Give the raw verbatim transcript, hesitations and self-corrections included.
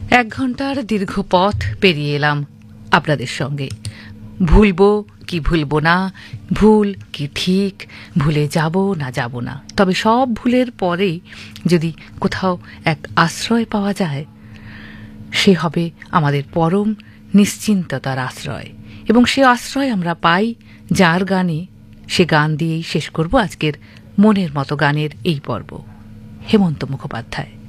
এক ঘন্টার দীর্ঘ পথ পেরিয়ে এলাম আপনাদের সঙ্গে। ভুলবো কি ভুলবো না, ভুল কি ঠিক, ভুলে যাব না যাব না, তবে সব ভুলের পরেই যদি কোথাও এক আশ্রয় পাওয়া যায়, সে হবে আমাদের পরম নিশ্চিন্ততার আশ্রয়। এবং সে আশ্রয় আমরা পাই যার গানে, সে গান দিয়েই শেষ করব আজকের মনের মতো গানের এই পর্ব। হেমন্ত মুখোপাধ্যায়।